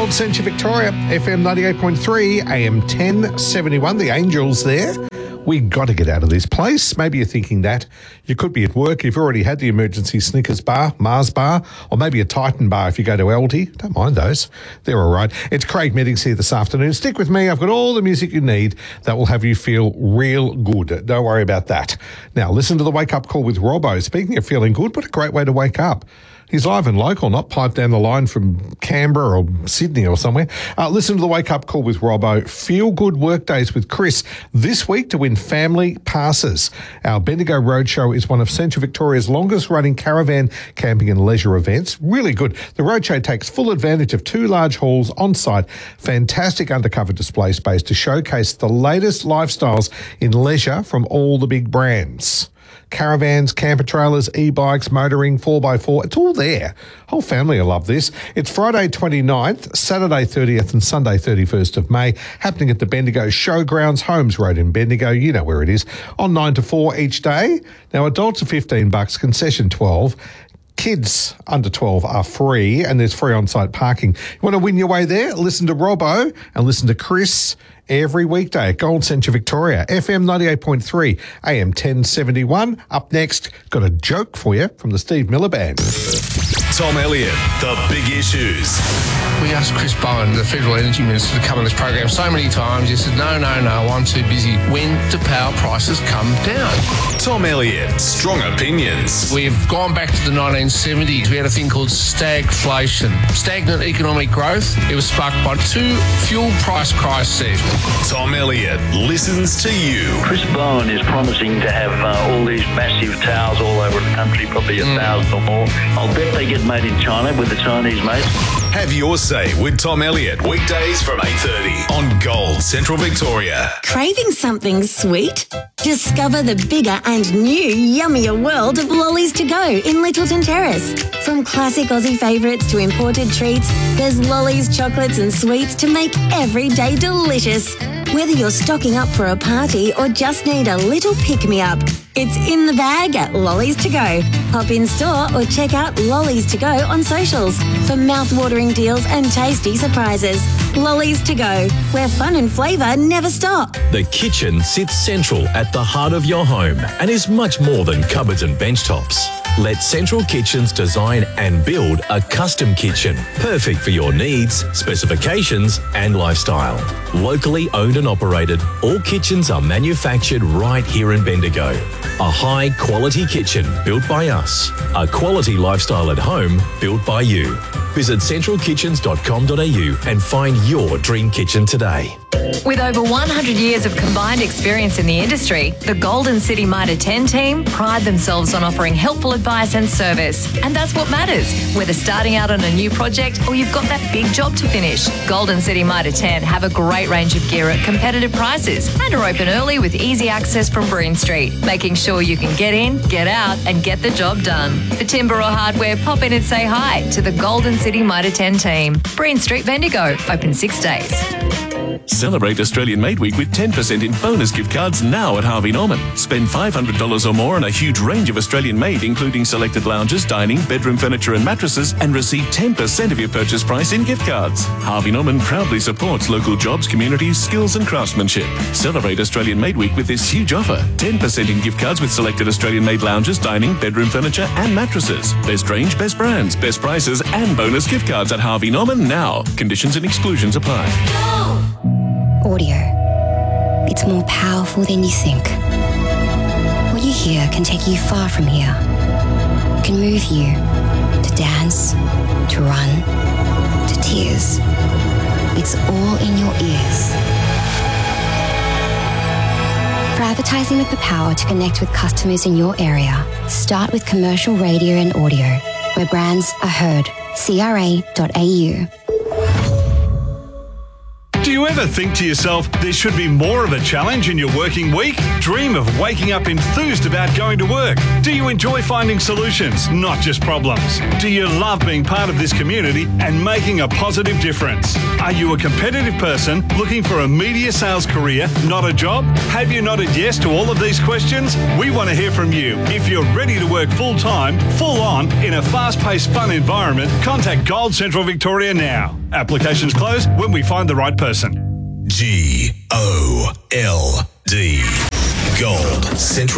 Gold Central Victoria, FM 98.3, AM 1071. The Angels there. We got to get out of this place. Maybe you're thinking that. You could be at work. You've already had the emergency Snickers bar, Mars bar, or maybe a Titan bar if you go to Aldi. Don't mind those. They're all right. It's Craig Meddings here this afternoon. Stick with me. I've got all the music you need that will have you feel real good. Don't worry about that. Now, listen to the Wake Up Call with Robbo. Speaking of feeling good, what a great way to wake up. He's live and local, not piped down the line from Canberra or Sydney or somewhere. Listen to the Wake Up Call with Robbo. Feel good work days with Chris this week to win family passes. Our Bendigo Roadshow is one of Central Victoria's longest running caravan camping and leisure events. Really good. The Roadshow takes full advantage of 2 large halls on site, fantastic undercover display space to showcase the latest lifestyles in leisure from all the big brands. Caravans, camper trailers, e-bikes, motoring, 4x4, it's all there. Whole family will love this. It's Friday 29th, Saturday 30th and Sunday 31st of May, happening at the Bendigo Showgrounds, Holmes Road in Bendigo, you know where it is, on 9 to 4 each day. Now, adults are $15, concession $12. Kids under 12 are free and there's free on-site parking. You want to win your way there? Listen to Robbo and listen to Chris every weekday at Gold Central Victoria, FM 98.3, AM 1071. Up next, got a joke for you from the Steve Miller Band. Tom Elliott, The Big Issues. We asked Chris Bowen, the Federal Energy Minister, to come on this program so many times. He said, no, I'm too busy. When do power prices come down? Tom Elliott, Strong Opinions. We've gone back to the 1970s. We had a thing called stagflation, stagnant economic growth. It was sparked by 2 fuel price crises. Tom Elliott listens to you. Chris Bowen is promising to have all these massive towers all over the country, probably 1,000 or more. I'll bet they get made in China with the Chinese mates. Have your say with Tom Elliott, weekdays from 8:30 on Gold Central Victoria. Craving something sweet? Discover the bigger and new yummier world of Lollies to Go in Littleton Terrace. From classic Aussie favourites to imported treats, there's Lollies, chocolates and sweets to make every day delicious. Whether you're stocking up for a party or just need a little pick-me-up, it's in the bag at Lollies to Go. Hop in store or check out Lollies to Go on socials for mouth-watering deals and tasty surprises. Lollies to Go, where fun and flavour never stop. The kitchen sits central at the heart of your home and is much more than cupboards and bench tops. Let Central Kitchens design and build a custom kitchen, perfect for your needs, specifications and lifestyle. Locally owned and operated, all kitchens are manufactured right here in Bendigo. A high-quality kitchen built by us. A quality lifestyle at home built by you. Visit centralkitchens.com.au and find your dream kitchen today. With over 100 years of combined experience in the industry, the Golden City Mitre 10 team pride themselves on offering helpful advice and service. And that's what matters, whether starting out on a new project or you've got that big job to finish. Golden City Mitre 10 have a great range of gear at competitive prices and are open early with easy access from Breen Street, making sure you can get in, get out and get the job done. For timber or hardware, pop in and say hi to the Golden City Mitre 10 team. Breen Street, Bendigo, open 6 days. Celebrate Australian Made Week with 10% in bonus gift cards now at Harvey Norman. Spend $500 or more on a huge range of Australian made, including selected lounges, dining, bedroom furniture and mattresses, and receive 10% of your purchase price in gift cards. Harvey Norman proudly supports local jobs, communities, skills and craftsmanship. Celebrate Australian Made Week with this huge offer. 10% in gift cards with selected Australian made lounges, dining, bedroom furniture and mattresses. Best range, best brands, best prices and bonus gift cards at Harvey Norman now. Conditions and exclusions apply. Audio. It's more powerful than you think. What you hear can take you far from here. Can move you to dance, to run, to tears. It's all in your ears. For advertising with the power to connect with customers in your area, start with commercial radio and audio, where brands are heard. CRA.au. Do you ever think to yourself, there should be more of a challenge in your working week? Dream of waking up enthused about going to work? Do you enjoy finding solutions, not just problems? Do you love being part of this community and making a positive difference? Are you a competitive person looking for a media sales career, not a job? Have you nodded yes to all of these questions? We want to hear from you. If you're ready to work full-time, full-on, in a fast-paced, fun environment, contact Gold Central Victoria now. Applications close when we find the right person. GOL.